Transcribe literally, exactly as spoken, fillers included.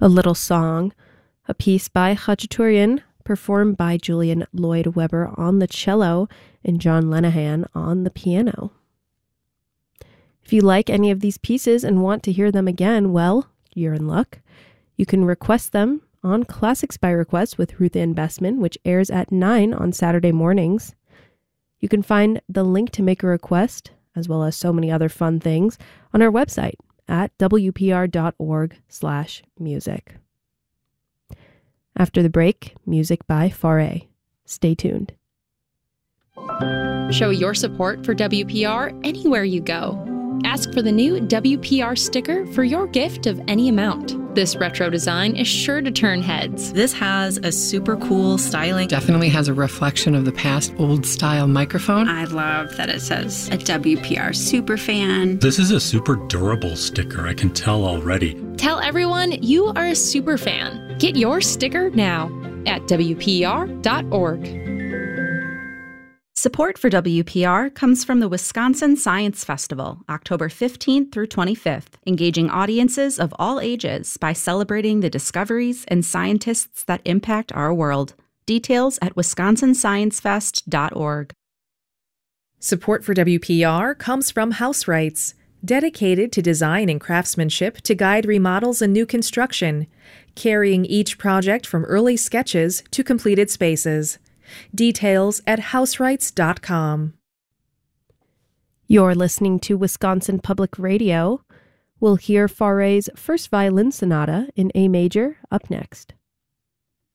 A Little Song, a piece by Khachaturian, performed by Julian Lloyd Webber on the cello and John Lenihan on the piano. If you like any of these pieces and want to hear them again, well, you're in luck. You can request them on Classics by Request with Ruth Ann Bessman, which airs at nine on Saturday mornings. You can find the link to make a request, as well as so many other fun things, on our website at w p r dot org slash music. After the break, music by Faray. Stay tuned. Show your support for W P R anywhere you go. Ask for the new W P R sticker for your gift of any amount. This retro design is sure to turn heads. This has a super cool styling. Definitely has a reflection of the past old style microphone. I love that it says a W P R super fan. This is a super durable sticker, I can tell already. Tell everyone you are a super fan. Get your sticker now at w p r dot org. Support for W P R comes from the Wisconsin Science Festival, October fifteenth through twenty-fifth, engaging audiences of all ages by celebrating the discoveries and scientists that impact our world. Details at wisconsin science fest dot org. Support for W P R comes from House Rights, dedicated to design and craftsmanship to guide remodels and new construction, carrying each project from early sketches to completed spaces. Details at house rights dot com. You're listening to Wisconsin Public Radio. We'll hear Faray's First Violin Sonata in A major up next.